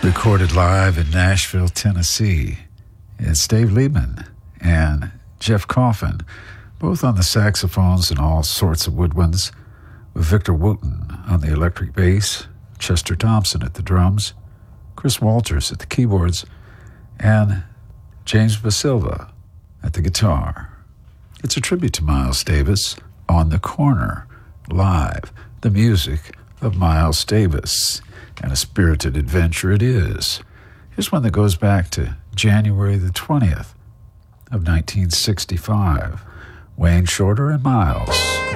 Recorded live in Nashville, Tennessee. It's Dave Liebman and Jeff Coffin, both on the saxophones and all sorts of woodwinds, with Victor Wooten on the electric bass, Chester Thompson at the drums, Chris Walters at the keyboards, and James Basilva at the guitar. It's a tribute to Miles Davis, On the Corner, live, the music of Miles Davis, and a spirited adventure it is. Here's one that goes back to January the 20th of 1965. Wayne Shorter and Miles.